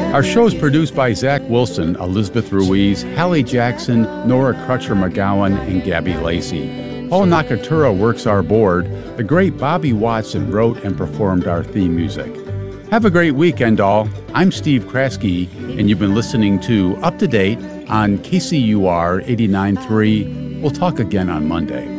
Our show is produced by Zach Wilson, Elizabeth Ruiz, Hallie Jackson, Nora Crutcher-McGowan, and Gabby Lacey. Paul Nakatura works our board. The great Bobby Watson wrote and performed our theme music. Have a great weekend, all. I'm Steve Kraske, and you've been listening to Up to Date on KCUR 89.3. We'll talk again on Monday.